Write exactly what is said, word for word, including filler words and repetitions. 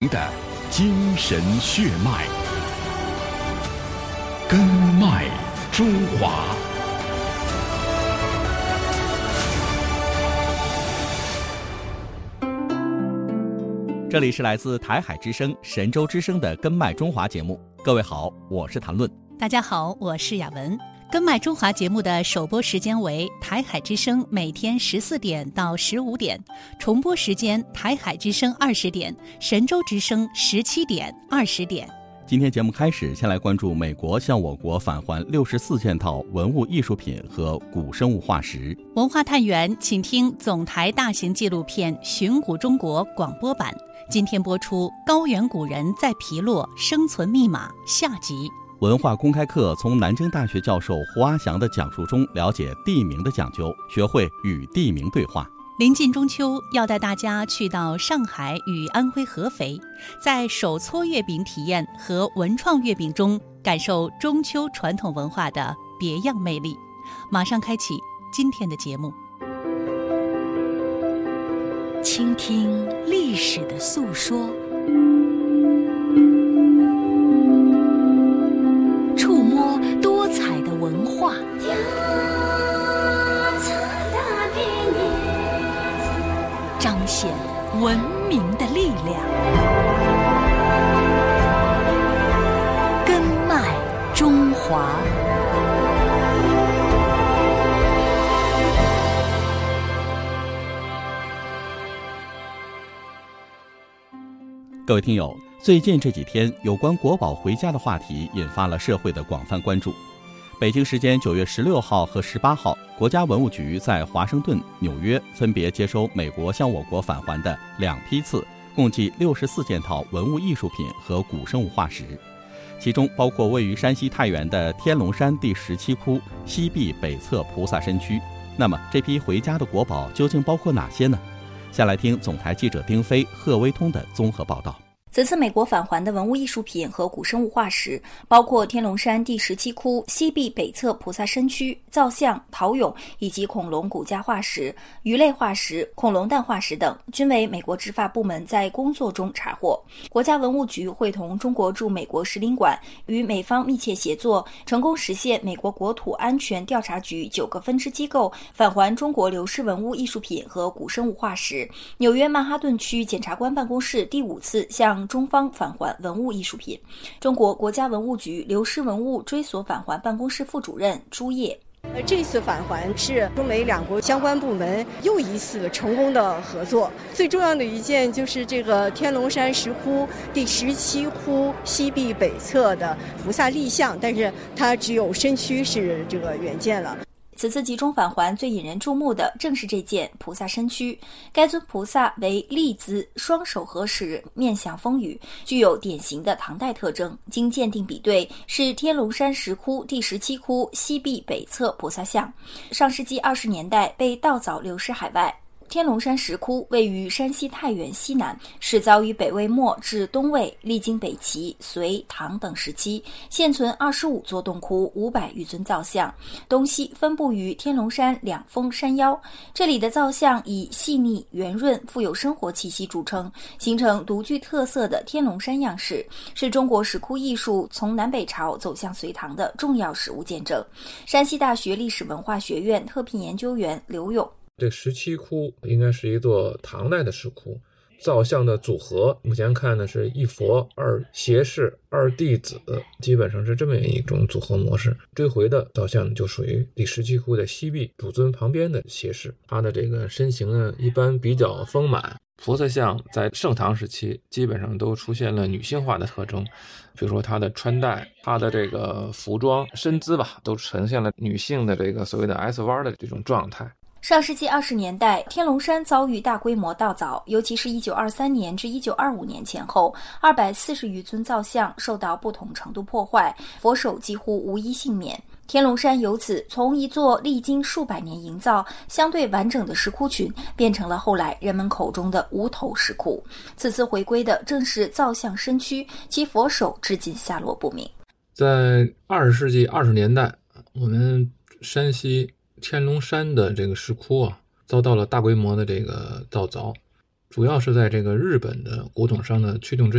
的精神血脉，根脉中华。 这里是来自台海之声、神州之声的根脉中华节目。各位好，我是谭论。 大家好，我是雅文。根脉中华节目的首播时间为台海之声每天十四点到十五点，重播时间台海之声二十点，神州之声十七点、二十点。 今天节目开始，先来关注美国向我国返还六十四件套文物艺术品和古生物化石。 文化探源，请听总台大型纪录片《寻古中国》广播版。今天播出《高原古人在皮洛生存密码》下集。 文化公开课从南京大学教授胡阿祥的讲述中了解地名的讲究，学会与地名对话。 临近中秋，要带大家去到上海与安徽合肥，在手搓月饼体验和文创月饼中感受中秋传统文化的别样魅力。马上开启今天的节目，倾听历史的诉说，触摸多彩的文化，彰显文明的力量。根脉中华。 各位听友，最近这几天有关国宝回家的话题引发了社会的广泛关注。北京时间九月十六号和十八号，国家文物局在华盛顿、纽约分别接收美国向我国返还的两批次，共计六十四件套文物艺术品和古生物化石，其中包括位于山西太原的天龙山第十七窟西壁北侧菩萨身躯。那么这批回家的国宝究竟包括哪些呢？下来听总台记者丁飞、贺威通的综合报道。 此次美国返还的文物艺术品和古生物化石包括天龙山第十七窟西壁北侧菩萨身躯、造像、陶俑以及恐龙骨架化石、鱼类化石、恐龙蛋化石等，均为美国执法部门在工作中查获。国家文物局会同中国驻美国使领馆与美方密切协作，成功实现美国国土安全调查局九个分支机构返还中国流失文物艺术品和古生物化石。纽约曼哈顿区检察官办公室第五次向中方返还文物艺术品。中国国家文物局流失文物追索返还办公室副主任朱烨。 呃，这次返还是中美两国相关部门又一次成功的合作。最重要的一件就是这个天龙山石窟第十七窟西壁北侧的菩萨立像，但是它只有身躯是这个原件了。 此次集中返还最引人注目的正是这件菩萨身躯。该尊菩萨为立姿，双手合十，面向风雨，具有典型的唐代特征。经鉴定比对，是天龙山石窟第十七窟西壁北侧菩萨像。上世纪二十年代被盗凿流失海外。天龙山石窟位于山西太原西南，始凿于北魏末至东魏，历经北齐、隋、唐等时期，现存二十五座洞窟，五百余尊造像，东西分布于天龙山两峰山腰。这里的造像以细腻、圆润、富有生活气息著称，形成独具特色的天龙山样式，是中国石窟艺术从南北朝走向隋唐的重要实物见证。山西大学历史文化学院特聘研究员刘勇。 这十七窟应该是一座唐代的石窟，造像的组合目前看呢是一佛二胁侍二弟子，基本上是这么一种组合模式。追回的造像就属于第十七窟的西壁主尊旁边的胁侍，他的这个身形呢一般比较丰满。菩萨像在盛唐时期基本上都出现了女性化的特征，比如说她的穿戴、她的这个服装、身姿吧，都呈现了女性的这个所谓的 S 弯的这种状态。 上世纪二十年代，天龙山遭遇大规模盗凿，尤其是一九二三年至一九二五年前后，二百四十余尊造像受到不同程度破坏，佛手几乎无一幸免。天龙山由此从一座历经数百年营造、相对完整的石窟群，变成了后来人们口中的无头石窟。此次回归的正是造像身躯，其佛手至今下落不明。 在二十世纪二十年代，我们山西天龙山的这个石窟啊，遭到了大规模的这个盗凿。 主要是在这个日本的古董商的驱动之